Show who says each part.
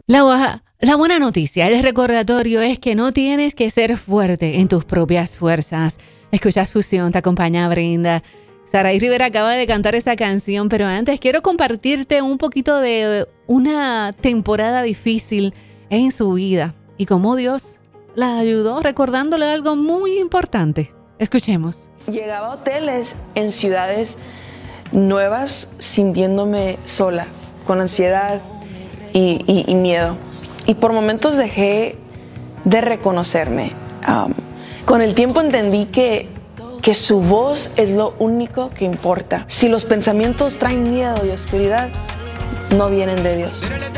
Speaker 1: La buena noticia, el recordatorio es que no tienes que ser fuerte en tus propias fuerzas. Escuchas Fusión, te acompaña Brenda. Saraí Rivera acaba de cantar esa canción, pero antes quiero compartirte un poquito de una temporada difícil en su vida y cómo Dios la ayudó recordándole algo muy importante. Escuchemos.
Speaker 2: Llegaba a hoteles en ciudades nuevas sintiéndome sola, con ansiedad y miedo. Y por momentos dejé de reconocerme. Con el tiempo entendí que su voz es lo único que importa. Si los pensamientos traen miedo y oscuridad, no vienen de Dios.